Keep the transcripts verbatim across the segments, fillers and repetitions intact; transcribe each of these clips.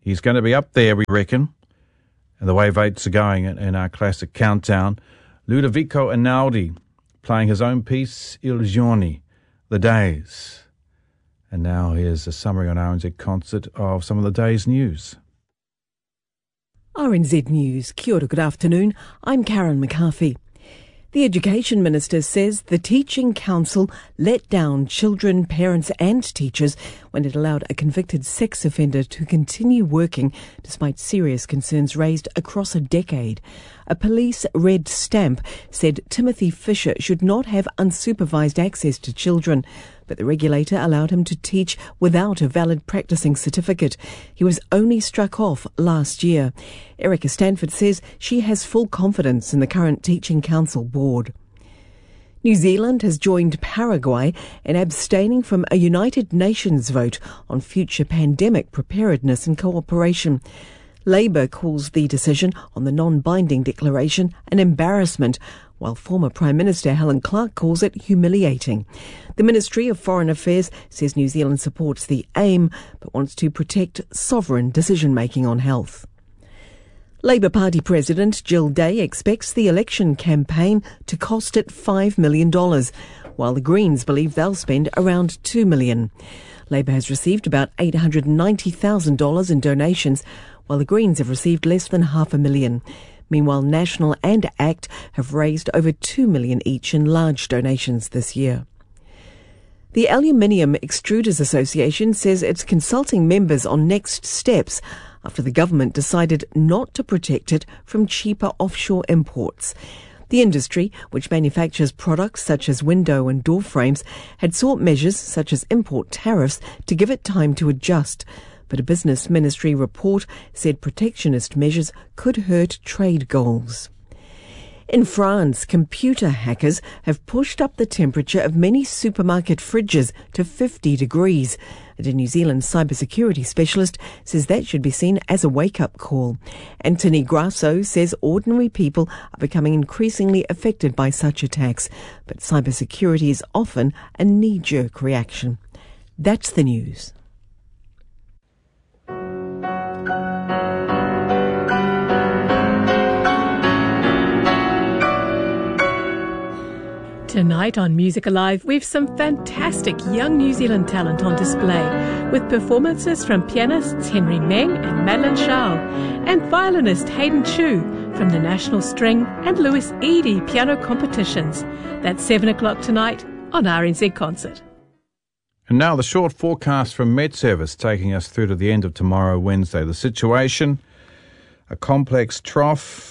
He's going to be up there, we reckon, and the way votes are going in our classic countdown. Ludovico Einaudi playing his own piece, Il Giorni, The Days. And now here's a summary on R N Z Concert of some of the day's news. R N Z News. Kia ora, good afternoon. I'm Karen McCarthy. The Education Minister says the Teaching Council let down children, parents and teachers when it allowed a convicted sex offender to continue working despite serious concerns raised across a decade. A police red stamp said Timothy Fisher should not have unsupervised access to children, but the regulator allowed him to teach without a valid practicing certificate. He was only struck off last year. Erica Stanford says she has full confidence in the current Teaching Council board. New Zealand has joined Paraguay in abstaining from a United Nations vote on future pandemic preparedness and cooperation. Labour calls the decision on the non-binding declaration an embarrassment, while former Prime Minister Helen Clark calls it humiliating. The Ministry of Foreign Affairs says New Zealand supports the aim, but wants to protect sovereign decision-making on health. Labour Party President Jill Day expects the election campaign to cost it five million dollars, while the Greens believe they'll spend around two million dollars. Labour has received about eight hundred ninety thousand dollars in donations, while the Greens have received less than half a million. Meanwhile, National and ACT have raised over two million dollars each in large donations this year. The Aluminium Extruders Association says it's consulting members on next steps after the government decided not to protect it from cheaper offshore imports. The industry, which manufactures products such as window and door frames, had sought measures such as import tariffs to give it time to adjust. But a Business Ministry report said protectionist measures could hurt trade goals. In France, computer hackers have pushed up the temperature of many supermarket fridges to fifty degrees. And a New Zealand cybersecurity specialist says that should be seen as a wake-up call. Anthony Grasso says ordinary people are becoming increasingly affected by such attacks, but cybersecurity is often a knee-jerk reaction. That's the news. Tonight on Music Alive, we've some fantastic young New Zealand talent on display, with performances from pianists Henry Meng and Madeline Shaw, and violinist Hayden Chu from the National String and Lewis Eady piano competitions. That's seven o'clock tonight on R N Z Concert. And now the short forecast from Met Service, taking us through to the end of tomorrow, Wednesday. The situation, a complex trough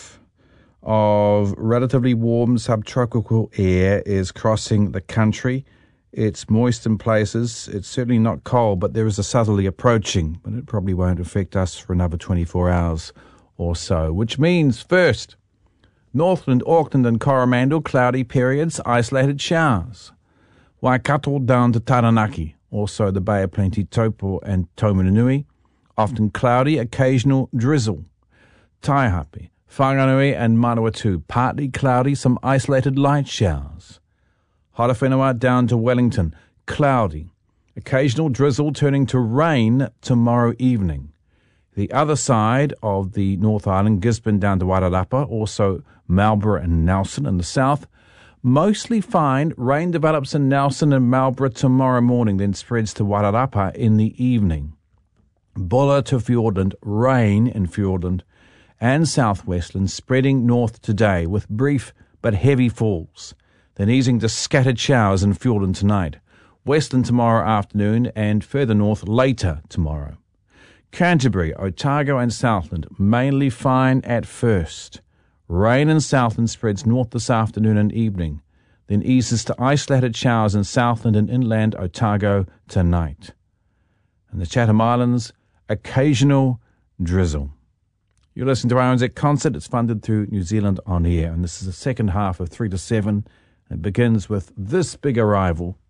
of relatively warm subtropical air is crossing the country. It's moist in places. It's certainly not cold, but there is a southerly approaching, but it probably won't affect us for another twenty-four hours or so, which means, first, Northland, Auckland and Coromandel, cloudy periods, isolated showers. Waikato down to Taranaki, also the Bay of Plenty, Taupo and Taumarunui, often cloudy, occasional drizzle. Taihape, Whanganui and Manawatu, partly cloudy, some isolated light showers. Horowhenua down to Wellington, cloudy, occasional drizzle turning to rain tomorrow evening. The other side of the North Island, Gisborne down to Wairarapa, also Marlborough and Nelson in the south, mostly fine. Rain develops in Nelson and Marlborough tomorrow morning, then spreads to Wairarapa in the evening. Buller to Fiordland, rain in Fiordland and southwestland, spreading north today with brief but heavy falls, then easing to scattered showers in Fiordland tonight, westland tomorrow afternoon and further north later tomorrow. Canterbury, Otago and Southland, mainly fine at first. Rain in Southland spreads north this afternoon and evening, then eases to isolated showers in Southland and inland Otago tonight. In the Chatham Islands, occasional drizzle. You're listening to R N Z Concert. It's funded through New Zealand On Air, and this is the second half of three to seven. It begins with this big arrival